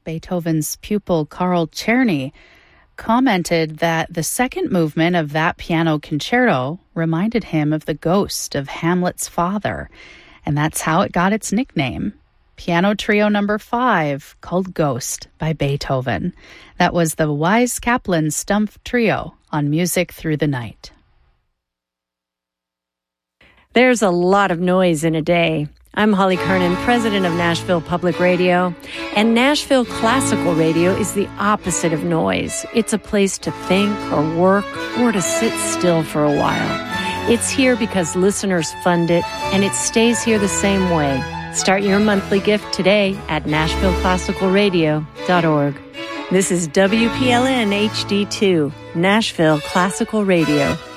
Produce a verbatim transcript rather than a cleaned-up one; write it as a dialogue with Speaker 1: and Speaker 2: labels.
Speaker 1: Beethoven's pupil Carl Czerny commented that the second movement of that piano concerto reminded him of the ghost of Hamlet's father, and that's how it got its nickname. Piano Trio Number Five, called Ghost by Beethoven. That was the Wise Kaplan Stumpf Trio on Music Through the Night.
Speaker 2: There's a lot of noise in a day. I'm Holly Kernan, president of Nashville Public Radio, and Nashville Classical Radio is the opposite of noise. It's a place to think or work or to sit still for a while. It's here because listeners fund it, and it stays here the same way. Start your monthly gift today at nashville classical radio dot org. This is W P L N H D two, Nashville Classical Radio.